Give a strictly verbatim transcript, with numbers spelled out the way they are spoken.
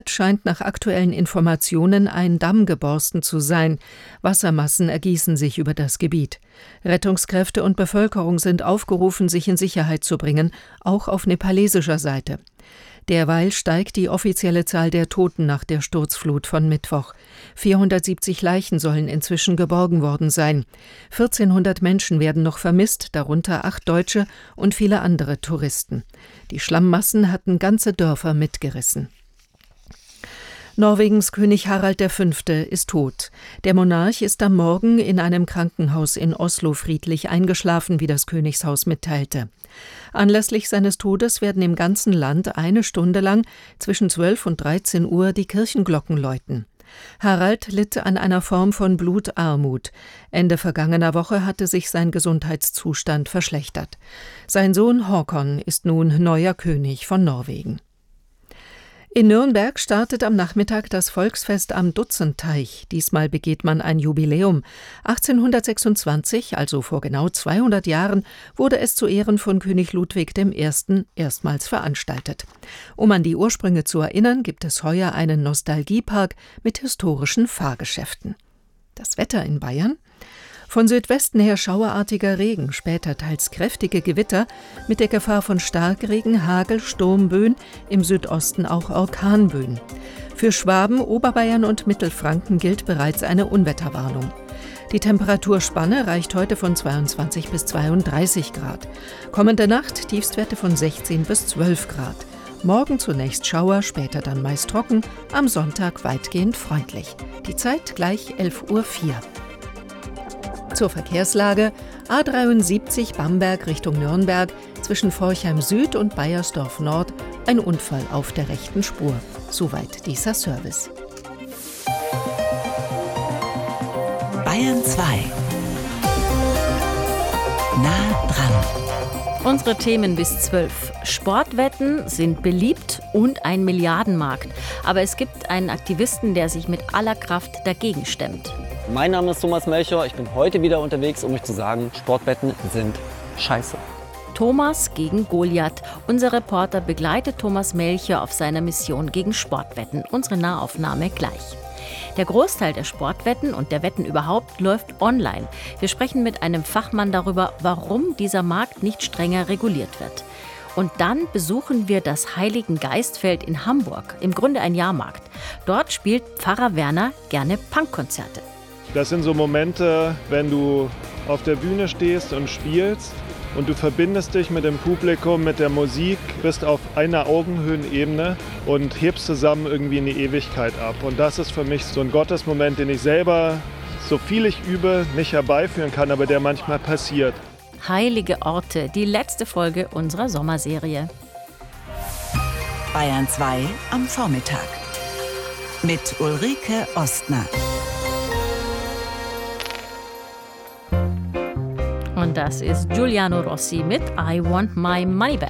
scheint nach aktuellen Informationen ein Damm geborsten zu sein. Wassermassen ergießen sich über das Gebiet. Rettungskräfte und Bevölkerung sind aufgerufen, sich in Sicherheit zu bringen, auch auf nepalesischer Seite. Derweil steigt die offizielle Zahl der Toten nach der Sturzflut von Mittwoch. vierhundertsiebzig Leichen sollen inzwischen geborgen worden sein. vierzehnhundert Menschen werden noch vermisst, darunter acht Deutsche und viele andere Touristen. Die Schlammmassen hatten ganze Dörfer mitgerissen. Norwegens König Harald der Fünfte ist tot. Der Monarch ist am Morgen in einem Krankenhaus in Oslo friedlich eingeschlafen, wie das Königshaus mitteilte. Anlässlich seines Todes werden im ganzen Land eine Stunde lang zwischen zwölf und dreizehn Uhr die Kirchenglocken läuten. Harald litt an einer Form von Blutarmut. Ende vergangener Woche hatte sich sein Gesundheitszustand verschlechtert. Sein Sohn Håkon ist nun neuer König von Norwegen. In Nürnberg startet am Nachmittag das Volksfest am Dutzendteich. Diesmal begeht man ein Jubiläum. achtzehnhundertsechsundzwanzig, also vor genau zweihundert Jahren, wurde es zu Ehren von König Ludwig der Erste. erstmals veranstaltet. Um an die Ursprünge zu erinnern, gibt es heuer einen Nostalgiepark mit historischen Fahrgeschäften. Das Wetter in Bayern? Von Südwesten her schauerartiger Regen, später teils kräftige Gewitter, mit der Gefahr von Starkregen, Hagel, Sturmböen, im Südosten auch Orkanböen. Für Schwaben, Oberbayern und Mittelfranken gilt bereits eine Unwetterwarnung. Die Temperaturspanne reicht heute von zweiundzwanzig bis zweiunddreißig Grad. Kommende Nacht Tiefstwerte von sechzehn bis zwölf Grad. Morgen zunächst Schauer, später dann meist trocken, am Sonntag weitgehend freundlich. Die Zeit gleich elf Uhr vier. Zur Verkehrslage: A dreiundsiebzig Bamberg Richtung Nürnberg, zwischen Forchheim Süd und Baiersdorf Nord, ein Unfall auf der rechten Spur. Soweit dieser Service. Bayern zwei. Nah dran. Unsere Themen bis zwölf. Sportwetten sind beliebt und ein Milliardenmarkt. Aber es gibt einen Aktivisten, der sich mit aller Kraft dagegen stemmt. Mein Name ist Thomas Melcher. Ich bin heute wieder unterwegs, um euch zu sagen, Sportwetten sind scheiße. Thomas gegen Goliath. Unser Reporter begleitet Thomas Melcher auf seiner Mission gegen Sportwetten. Unsere Nahaufnahme gleich. Der Großteil der Sportwetten und der Wetten überhaupt läuft online. Wir sprechen mit einem Fachmann darüber, warum dieser Markt nicht strenger reguliert wird. Und dann besuchen wir das Heiligengeistfeld in Hamburg, im Grunde ein Jahrmarkt. Dort spielt Pfarrer Werner gerne Punkkonzerte. Das sind so Momente, wenn du auf der Bühne stehst und spielst und du verbindest dich mit dem Publikum, mit der Musik, bist auf einer Augenhöhenebene und hebst zusammen irgendwie in die Ewigkeit ab. Und das ist für mich so ein Gottesmoment, den ich selber, so viel ich übe, nicht herbeiführen kann, aber der manchmal passiert. Heilige Orte, die letzte Folge unserer Sommerserie. Bayern zwei am Vormittag mit Ulrike Ostner. Und das ist Giuliano Rossi mit I Want My Money Back.